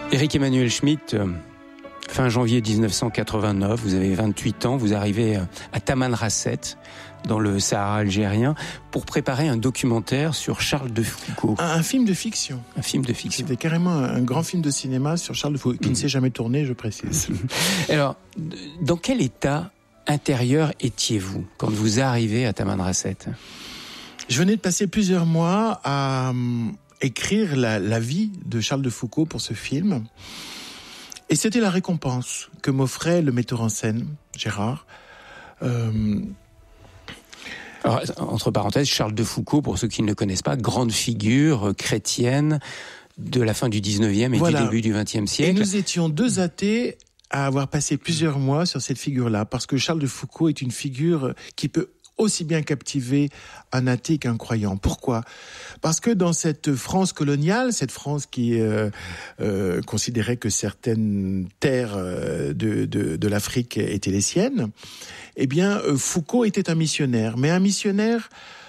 Éric Emmanuel Schmitt, fin janvier 1989, vous avez 28 ans, vous arrivez à Tamanrasset, dans le Sahara algérien, pour préparer un documentaire sur Charles de Foucault. Un film de fiction. Un film de fiction. C'était carrément un grand film de cinéma sur Charles de Foucault, qui ne s'est jamais tourné, je précise. Alors, dans quel état intérieur étiez-vous quand vous arrivez à Tamanrasset ? Je venais de passer plusieurs mois à écrire la vie de Charles de Foucault pour ce film. Et c'était la récompense que m'offrait le metteur en scène, Gérard. Alors, entre parenthèses, Charles de Foucault, pour ceux qui ne le connaissent pas, grande figure chrétienne de la fin du 19e et du début du 20e siècle. Et nous étions deux athées à avoir passé plusieurs mois sur cette figure-là, parce que Charles de Foucault est une figure qui peut aussi bien captiver un athée qu'un croyant. Pourquoi ? Parce que dans cette France coloniale, cette France qui considérait que certaines terres de l'Afrique étaient les siennes, eh bien, Foucault était un missionnaire, mais un missionnaire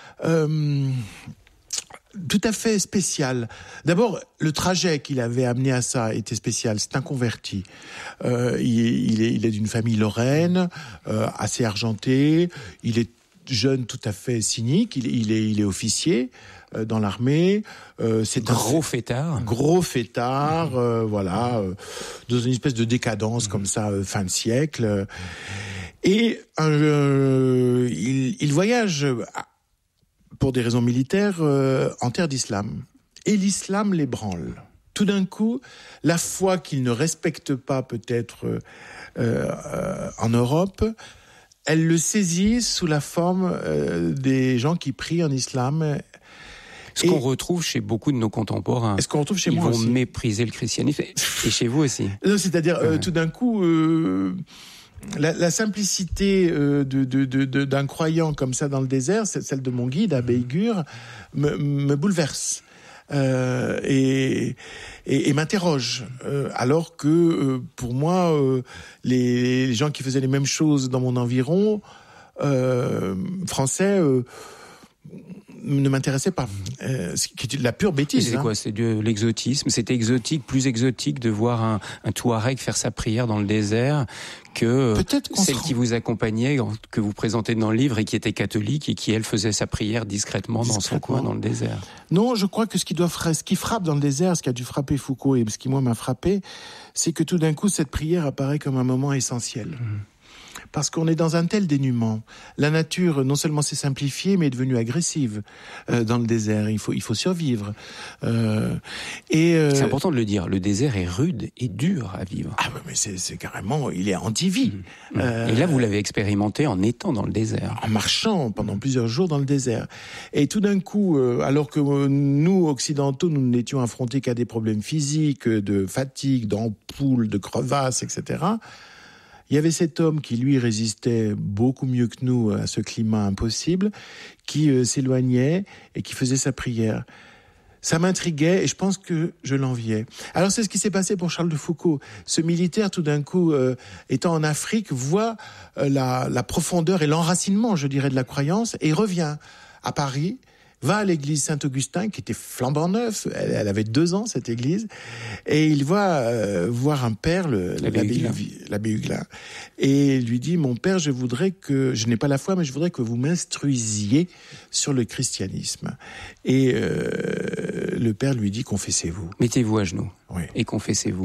tout à fait spécial. D'abord, le trajet qu'il avait amené à ça était spécial. C'est un converti. Il est d'une famille lorraine, assez argentée. Il est jeune, tout à fait cynique. Il est officier dans l'armée. C'est gros fêtard. Gros fêtard, voilà, dans une espèce de décadence comme ça, fin de siècle. Et il voyage pour des raisons militaires en terre d'islam. Et l'islam l'ébranle. Tout d'un coup, la foi qu'il ne respecte pas peut-être en Europe, elle le saisit sous la forme des gens qui prient en islam. Ce qu'on retrouve chez beaucoup de nos contemporains. Est-ce qu'on retrouve chez moi aussi ? Ils vont mépriser le christianisme. Et chez vous aussi. Non, c'est-à-dire, tout d'un coup... La simplicité d'un croyant comme ça dans le désert, celle de mon guide, Abbé Igur, me bouleverse et m'interroge. Alors que pour moi, les gens qui faisaient les mêmes choses dans mon environ français ne m'intéressait pas. C'est de la pure bêtise. C'est quoi ? C'est de l'exotisme. C'était exotique, plus exotique de voir un Touareg faire sa prière dans le désert que celle qui vous accompagnait, que vous présentez dans le livre et qui était catholique et qui, elle, faisait sa prière discrètement dans son coin dans le désert. Non, je crois que ce qui frappe dans le désert, ce qui a dû frapper Foucault et ce qui, moi, m'a frappé, c'est que tout d'un coup, cette prière apparaît comme un moment essentiel. Parce qu'on est dans un tel dénuement. La nature, non seulement s'est simplifiée, mais est devenue agressive dans le désert. Il faut survivre. C'est important de le dire. Le désert est rude et dur à vivre. Ah, mais c'est carrément... Il est anti-vie. Et là, vous l'avez expérimenté en étant dans le désert. En marchant pendant plusieurs jours dans le désert. Et tout d'un coup, alors que nous, occidentaux, nous n'étions affrontés qu'à des problèmes physiques, de fatigue, d'ampoules, de crevasses, etc., il y avait cet homme qui, lui, résistait beaucoup mieux que nous à ce climat impossible, qui s'éloignait et qui faisait sa prière. Ça m'intriguait et je pense que je l'enviais. Alors c'est ce qui s'est passé pour Charles de Foucault. Ce militaire, tout d'un coup, étant en Afrique, voit la profondeur et l'enracinement, je dirais, de la croyance et revient à Paris, va à l'église Saint-Augustin, qui était flambant neuf. Elle avait 2 ans, cette église. Et il va voir un père, l'abbé Huguelin. Et lui dit, mon père, je n'ai pas la foi, mais je voudrais que vous m'instruisiez sur le christianisme. Et le père lui dit, confessez-vous. Mettez-vous à genoux. Oui. Et confessez-vous.